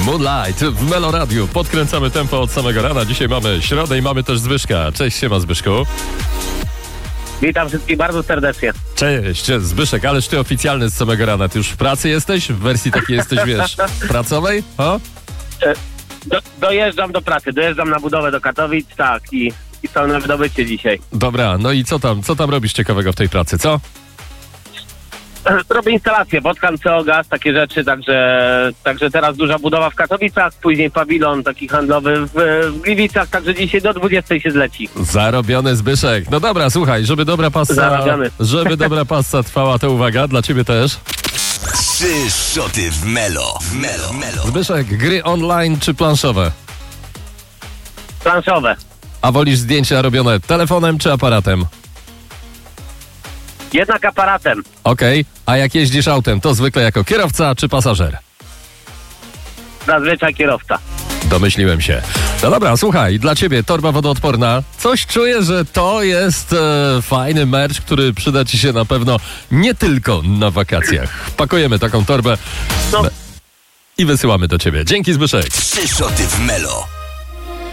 Moonlight w Melo Radiu. Podkręcamy tempo od samego rana. Dzisiaj mamy środę i mamy też Zbyszka. Cześć, siema Zbyszku. Witam wszystkich bardzo serdecznie. Cześć, Zbyszek, ależ ty oficjalny z samego rana. Ty już w pracy jesteś? W wersji takiej jesteś, wiesz, pracowej? O? Dojeżdżam do pracy, dojeżdżam na budowę do Katowic, tak, i pełne wydobycie dzisiaj. Dobra, no i co tam robisz ciekawego w tej pracy, co? Robię instalację, wodkan, CO, gaz, takie rzeczy, także teraz duża budowa w Katowicach, później pawilon taki handlowy w Gliwicach, także dzisiaj do 20 się zleci. Zarobiony Zbyszek. No dobra, słuchaj, żeby dobra passa trwała, to uwaga, dla ciebie też. 3 szoty w Melo. Zbyszek, gry online czy planszowe? Planszowe. A wolisz zdjęcia robione telefonem czy aparatem? Jednak aparatem. Okej, a jak jeździsz autem, to zwykle jako kierowca czy pasażer? Zazwyczaj kierowca. Domyśliłem się. No dobra, słuchaj, dla ciebie torba wodoodporna. Coś czuję, że to jest fajny merch, który przyda ci się na pewno nie tylko na wakacjach. Pakujemy taką torbę i wysyłamy do ciebie. Dzięki, Zbyszek. 3 szoty w Melo.